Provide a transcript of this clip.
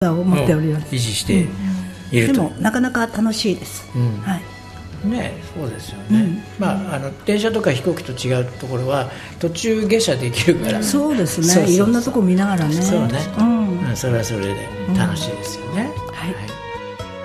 思っております。 維持していると。 でもなかなか楽しいです。はい。 ね、そうですよね。電車とか飛行機と違うところは途中下車できるから。 そうですね。いろんなとこ見ながらね。 そうね。それはそれで楽しいですよね。 はい。